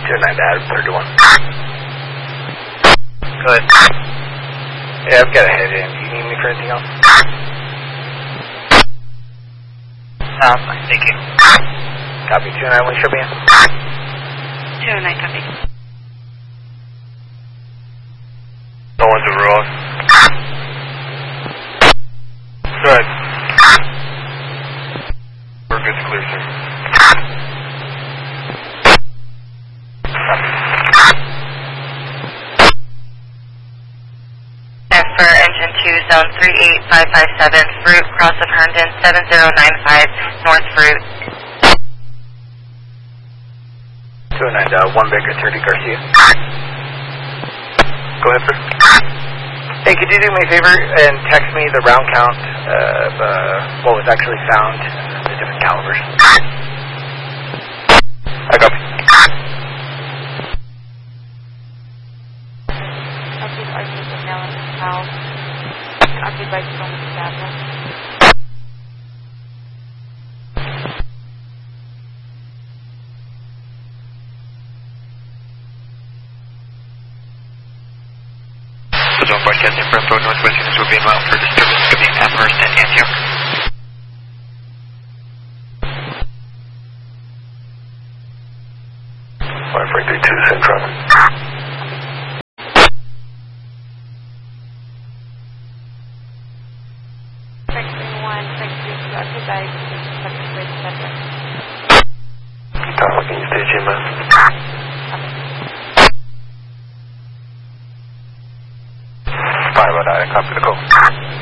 29 to Adam 31. Go ahead. Yeah, I've got a head in. Do you need me for anything else? Thank you. Copy 29, when should be in? 29, copy. No one's a roll. Good. We're good to clear, sir. Transfer engine 2, zone 38557, Fruit, cross of Herndon, 7095, North Fruit. 29 to 1 Baker 30 Garcia. Go ahead, sir. Hey, could you do me a favor and text me the round count of what was actually found and the different calibers? I copy. Active artist of Melon House. Active by Stone Tablet. Zone broadcasting from Road Northwest units will be in route for disturbance coming Amherst and Antioch. Central. Section 1, Section 2, occupied, subsequent subject. Tower, can you stage in, man? Okay. 509, copy the call.